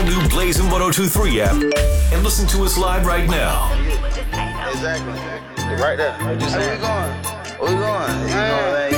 new Blazing 102.3 app and listen to us live right now. Exactly. Right there. Where we going? Where we going? You know,